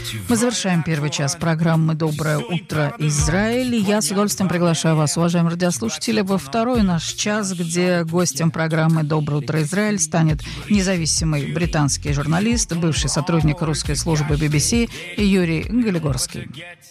Мы завершаем первый час программы «Доброе утро, Израиль». Я с удовольствием приглашаю вас, уважаемые радиослушатели, во второй наш час, где гостем программы «Доброе утро, Израиль» станет независимый британский журналист, бывший сотрудник русской службы BBC Юрий Галигорский.